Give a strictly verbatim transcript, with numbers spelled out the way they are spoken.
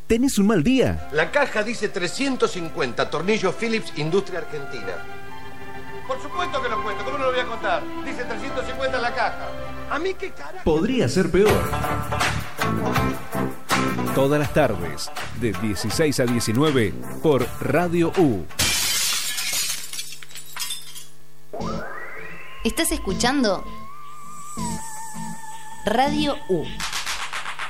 tenés un mal día. La caja dice trescientos cincuenta, tornillos Philips, Industria Argentina. Por supuesto que lo cuento, ¿cómo no lo voy a contar? Dice trescientos cincuenta en la caja. ¿A mí qué carajo? Podría ser peor. Todas las tardes, de dieciséis a diecinueve, por Radio U. ¿Estás escuchando? Radio U.